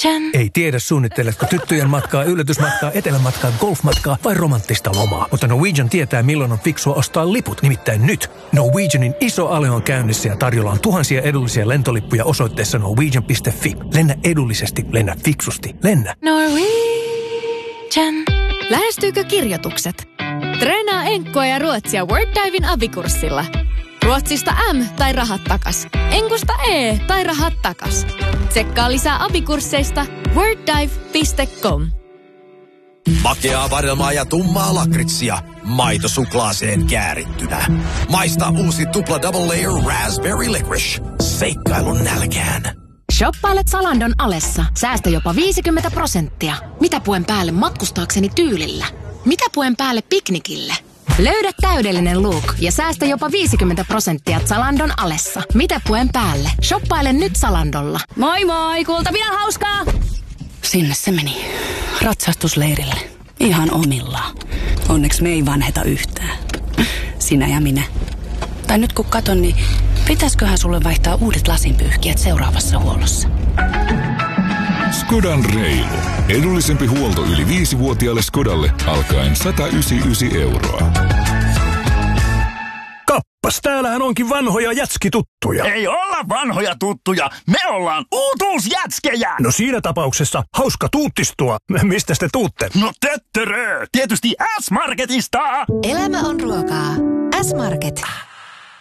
Ei tiedä suunnitteletko tyttöjen matkaa, yllätysmatkaa, etelämatkaa, golfmatkaa vai romanttista lomaa. Mutta Norwegian tietää milloin on fiksua ostaa liput. Nimittäin nyt Norwegianin iso ale on käynnissä ja tarjolla on tuhansia edullisia lentolippuja osoitteessa norwegian.fi. Lennä edullisesti, lennä fiksusti, lennä Norwegian. Lähestyykö kirjoitukset? Treenaa enkkua ja ruotsia WordDiven abikurssilla. Ruotsista M tai rahat takas. Enkusta E tai rahat takas. Tsekkaa lisää abikursseista worddive.com. Makeaa vadelmaa ja tummaa lakritsia. Maito suklaaseen käärittynä. Maista uusi tupla double layer raspberry licorice. Seikkailun nälkään. Shoppailet Zalandon alessa. Säästä jopa 50%. Mitä puen päälle matkustaakseni tyylillä? Mitä puen päälle piknikille? Löydä täydellinen look ja säästä jopa 50% Zalandon alessa. Mitä puen päälle? Shoppaile nyt Zalandolla. Moi moi, kultapilan hauskaa! Sinne se meni. Ratsastusleirille. Ihan omillaan. Onneksi me ei vanheta yhtään. Sinä ja minä. Tai nyt kun katon, niin pitäisköhän sulle vaihtaa uudet lasinpyyhkijät seuraavassa huollossa? Skodan reilu. Edullisempi huolto yli 5-vuotiaalle Skodalle alkaen 199 €. Kappas, täällähän onkin vanhoja jätskituttuja. Ei olla vanhoja tuttuja, me ollaan uutuusjätskejä! No siinä tapauksessa hauska tuuttistua. Mistä te tuutte? No töttörö, tietysti S-Marketista! Elämä on ruokaa. S-Market.